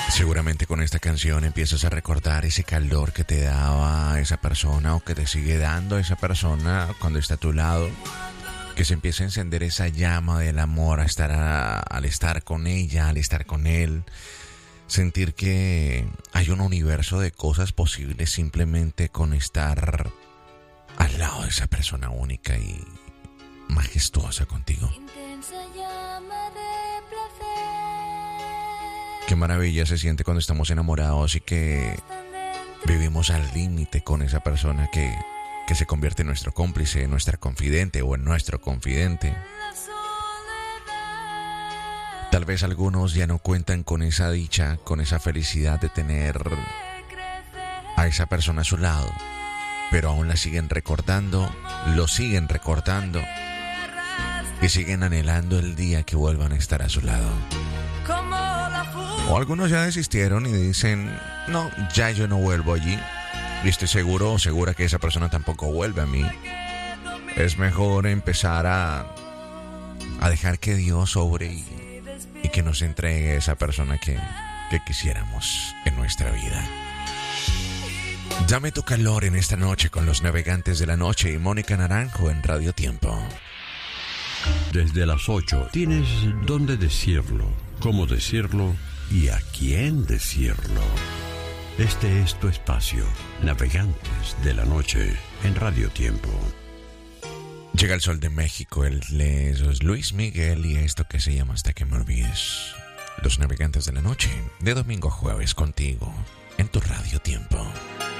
Seguramente con esta canción empiezas a recordar ese calor que te daba esa persona o que te sigue dando esa persona cuando está a tu lado. Que se empieza a encender esa llama del amor al estar con ella, al estar con él. Sentir que hay un universo de cosas posibles simplemente con estar al lado de esa persona única y majestuosa contigo. Qué maravilla se siente cuando estamos enamorados y que vivimos al límite con esa persona que se convierte en nuestro cómplice, en nuestra confidente o en nuestro confidente. Tal vez algunos ya no cuentan con esa dicha, con esa felicidad de tener a esa persona a su lado, pero aún la siguen recordando, lo siguen recordando y siguen anhelando el día que vuelvan a estar a su lado. O algunos ya desistieron y dicen, no, ya yo no vuelvo allí. Y estoy seguro o segura que esa persona tampoco vuelve a mí. Es mejor empezar a dejar que Dios obre y que nos entregue esa persona que quisiéramos en nuestra vida. Dame tu calor en esta noche con los Navegantes de la Noche y Mónica Naranjo en Radio Tiempo. Desde las 8 tienes dónde decirlo, cómo decirlo y a quién decirlo. Este es tu espacio, Navegantes de la Noche en Radio Tiempo. Llega el sol de México, él es Luis Miguel y esto que se llama Hasta que me olvides. Los Navegantes de la Noche, de domingo a jueves contigo, en tu Radio Tiempo.